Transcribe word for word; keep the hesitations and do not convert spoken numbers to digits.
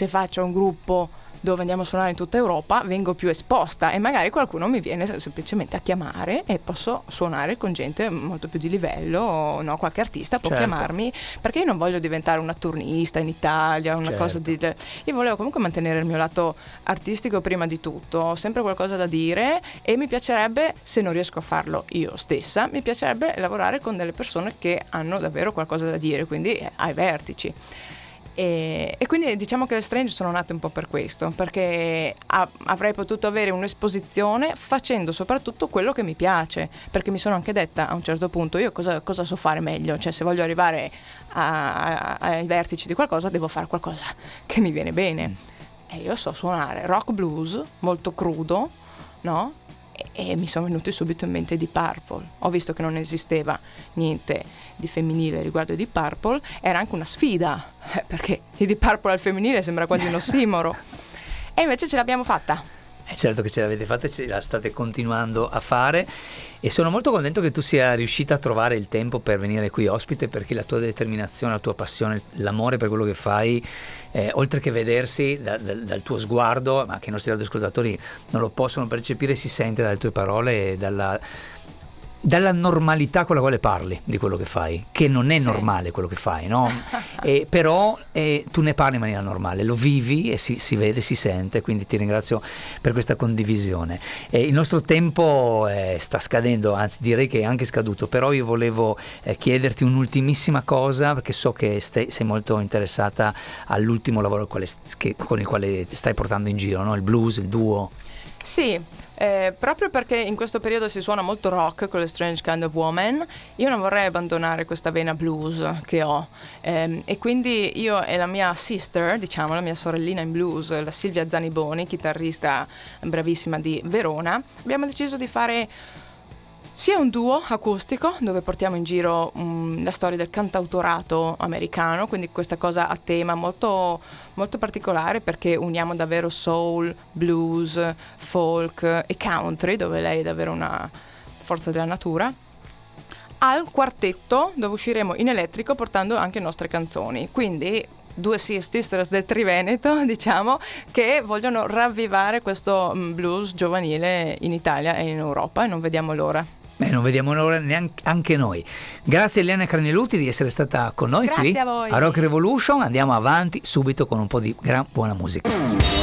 se faccio un gruppo dove andiamo a suonare in tutta Europa, vengo più esposta e magari qualcuno mi viene semplicemente a chiamare e posso suonare con gente molto più di livello, no? Qualche artista può certo. chiamarmi, perché io non voglio diventare una turnista in Italia, una certo. cosa di... Io volevo comunque mantenere il mio lato artistico prima di tutto, ho sempre qualcosa da dire e mi piacerebbe, se non riesco a farlo io stessa, mi piacerebbe lavorare con delle persone che hanno davvero qualcosa da dire, quindi ai vertici. E, e quindi diciamo che le Strange sono nate un po' per questo, perché a, avrei potuto avere un'esposizione facendo soprattutto quello che mi piace, perché mi sono anche detta a un certo punto io cosa, cosa so fare meglio, cioè se voglio arrivare a, a, ai vertici di qualcosa devo fare qualcosa che mi viene bene mm. e io so suonare rock blues molto crudo, no? E, e mi sono venuti subito in mente Deep Purple. Ho visto che non esisteva niente di femminile riguardo di Deep Purple, era anche una sfida, eh, perché i Deep Purple al femminile sembra quasi un ossimoro e invece ce l'abbiamo fatta. Eh certo che ce l'avete fatta e ce la state continuando a fare e sono molto contento che tu sia riuscita a trovare il tempo per venire qui ospite, perché la tua determinazione, la tua passione, l'amore per quello che fai, eh, oltre che vedersi da, da, dal tuo sguardo, ma che i nostri radioascoltatori non lo possono percepire, si sente dalle tue parole e dalla... dalla normalità con la quale parli di quello che fai, che non è sì. normale quello che fai, no? E, però eh, tu ne parli in maniera normale, lo vivi e si, si vede, si sente, quindi ti ringrazio per questa condivisione. E il nostro tempo eh, sta scadendo, anzi direi che è anche scaduto, però io volevo eh, chiederti un'ultimissima cosa, perché so che stai, sei molto interessata all'ultimo lavoro quale, che, con il quale ti stai portando in giro, no? Il blues, il duo. Sì, eh, proprio perché in questo periodo si suona molto rock con le Strange Kind of Woman, io non vorrei abbandonare questa vena blues che ho, eh, e quindi io e la mia sister, diciamo la mia sorellina in blues, la Silvia Zaniboni, chitarrista bravissima di Verona, abbiamo deciso di fare sia un duo acustico dove portiamo in giro um, la storia del cantautorato americano, quindi questa cosa a tema molto, molto particolare, perché uniamo davvero soul, blues, folk e country, dove lei è davvero una forza della natura, al quartetto dove usciremo in elettrico portando anche nostre canzoni, quindi due sisters del Triveneto, diciamo, che vogliono ravvivare questo blues giovanile in Italia e in Europa, e non vediamo l'ora. Beh, non vediamo l'ora neanche anche noi. Grazie Eliana Carneluti di essere stata con noi. Grazie qui a voi. A Rock Revolution andiamo avanti subito con un po' di gran buona musica.